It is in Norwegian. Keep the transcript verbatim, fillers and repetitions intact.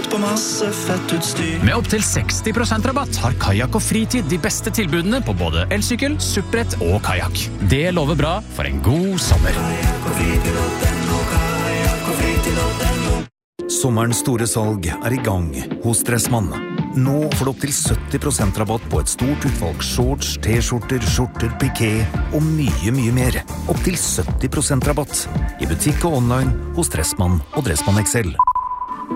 råd på masse fett utstyr. Med opp til seksti prosent rabatt har Kajakk og Fritid de beste tilbudene på både elsykkel, suppbrett og kajakk. Det lover bra for en god sommer. Kajakk og fritid punktum no, kajakk og fritid punktum no. Sommerens store salg er i gang hos Dressmann. Nå får du opp til sytti prosent rabatt på et stort utvalg shorts, t-skjorter, skjorter, piké og mye, mye mer. Opp til sytti prosent rabatt i butikk og online hos Dressmann og Dressmann X L.